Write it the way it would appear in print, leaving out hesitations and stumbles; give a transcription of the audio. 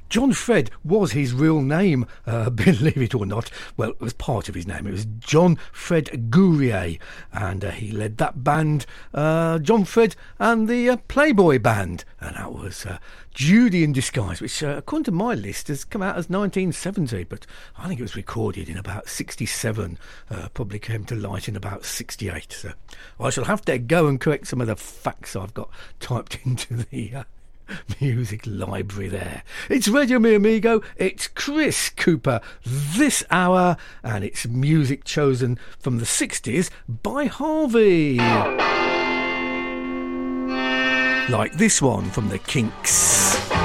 John Fred was his real name, believe it or not. Well, it was part of his name. It was John Fred Gourier, and he led that band, John Fred and the Playboy Band, and that was Judy in Disguise, which, according to my list, has come out as 1970, but I think it was recorded in about 67, probably came to light in about 68. So I shall have to go and correct some of the facts I've got typed into the music library there. It's Radio Mi Amigo, it's Chris Cooper this hour, and it's music chosen from the 60s by Harvey. Like this one from the Kinks.